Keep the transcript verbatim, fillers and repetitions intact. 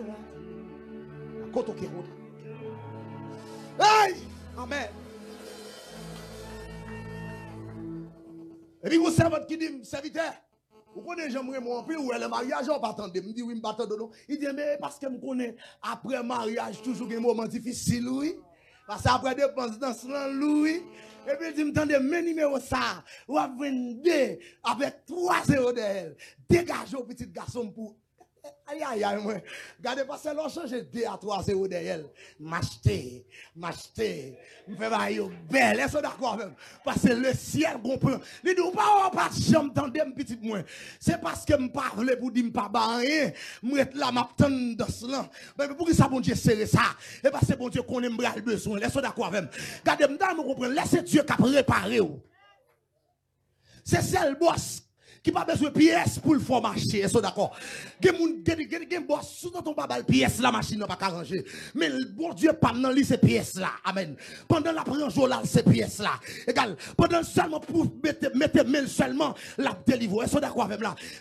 Koto qui rentre. Hey! Amen. Et puis, vous savez qui dit, serviteur, vous connaissez, j'aimerais mon peu, ou le mariage, on pas attendre. Me dit, oui, me pas attendre. Il dit, mais parce que je connais, après mariage, toujours un moment difficile, oui. Parce qu'après dépense dans ce oui. Et puis, il dit, me tendez, mes numéros ça, ou à vingt-deux, avec trois zéros d'elle. Dégagez au petit garçon pour. Aïe, aïe, aïe, moi. Regardez, parce que l'on change deux à trois zéros derrière. M'acheter, m'acheter, me fait bailler belle. Est-ce que d'accord même? Parce que le ciel comprend. Il dit, pas, pas de chambre, tendez, petit moins. C'est parce que me parle pour dire, pas rien. M'être là, m'attendre dans cela. Mais pour que ça, bon Dieu, serrer ça? Et parce que bon Dieu, qu'on aime le besoin. Est-ce que d'accord même? Regardez, me comprendre. Laissez Dieu qui a préparé. C'est celle boss. Qui pas besoin de pièces pour le faire marcher, est-ce d'accord? Gen moun gen gen boss sous ton pas bal pièces la machine n'a pas arranger. Mais le bon Dieu pas dans lui ces pièces là. Amen. Pendant la prend jour là ces pièces là. Égal, pendant seulement pour mettre mettre mail seulement la délivrer. Est-ce d'accord avec là?